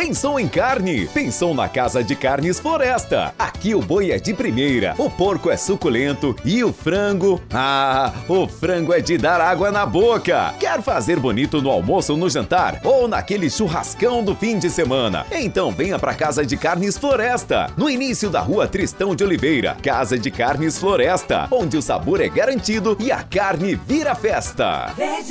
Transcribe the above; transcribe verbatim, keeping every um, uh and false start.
Pensou em carne? Pensou na Casa de Carnes Floresta. Aqui o boi é de primeira, o porco é suculento e o frango... Ah, o frango é de dar água na boca. Quer fazer bonito no almoço ou no jantar? Ou naquele churrascão do fim de semana? Então venha pra Casa de Carnes Floresta, no início da Rua Tristão de Oliveira. Casa de Carnes Floresta, onde o sabor é garantido e a carne vira festa.